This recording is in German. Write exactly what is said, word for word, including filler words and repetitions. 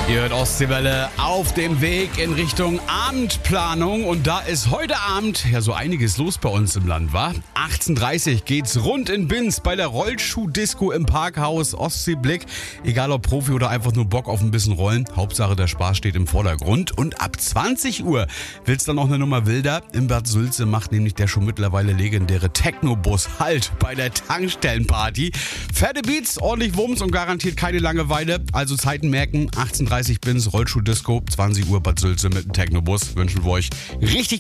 Ihr hört Ostseewelle auf dem Weg in Richtung Abendplanung und da ist heute Abend ja so einiges los bei uns im Land, wa? achtzehn Uhr dreißig geht's rund in Binz bei der Rollschuh-Disco im Parkhaus Ostseeblick. Egal ob Profi oder einfach nur Bock auf ein bisschen Rollen, Hauptsache der Spaß steht im Vordergrund. Und ab zwanzig Uhr wird's dann noch eine Nummer wilder. In Bad Sülze macht nämlich der schon mittlerweile legendäre Techno-Bus Halt bei der Tankstellenparty. Fette Beats, ordentlich Wumms und garantiert keine Langeweile. Also Zeiten merken, achtzehn Uhr dreißig Binz, Rollschuh-Disco, zwanzig Uhr Bad Sülze mit dem Techno-Bus. Wünschen wir euch richtig